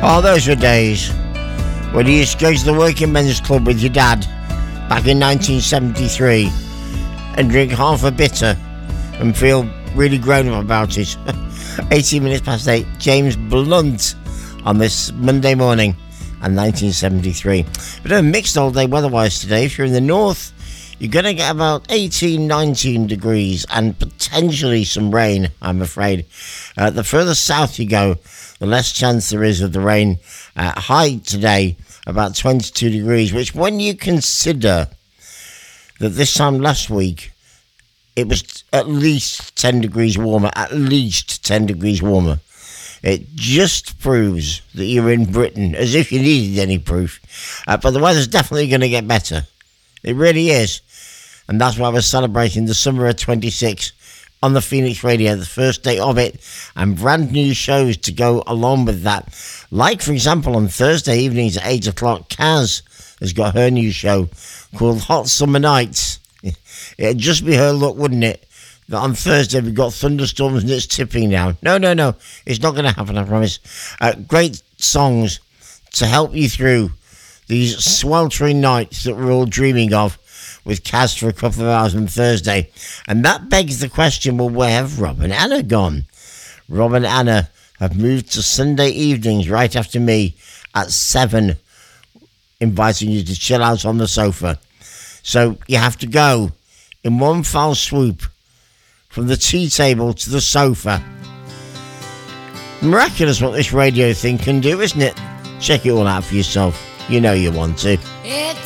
Oh, those were days when you used to go to the working men's club with your dad back in 1973 and drink half a bitter and feel really grown up about it. 18 minutes past 8, James Blunt on this Monday morning and 1973. But a mixed all day weather-wise today. If you're in the north, you're going to get about 18, 19 degrees and potentially some rain, I'm afraid. The further south you go, the less chance there is of the rain. High today, about 22 degrees, which when you consider that this time last week, it was at least 10 degrees warmer, It just proves that you're in Britain, as if you needed any proof. But the weather's definitely going to get better. It really is. And that's why we're celebrating the summer of 26 on the Phoenix Radio, the first day of it, and brand new shows to go along with that. Like, for example, on Thursday evenings at 8 o'clock, Kaz has got her new show called Hot Summer Nights. It'd just be her luck, wouldn't it, that on Thursday we've got thunderstorms and it's tipping down. No, it's not going to happen, I promise. Great songs to help you through these sweltering nights that we're all dreaming of, with Kaz for a couple of hours on Thursday. And that begs the question, well, where have Rob and Anna gone? Rob and Anna have moved to Sunday evenings right after me at 7, inviting you to chill out on the sofa. So you have to go in one foul swoop from the tea table to the sofa. Miraculous what this radio thing can do, isn't it? Check it all out for yourself. You know you want to. It's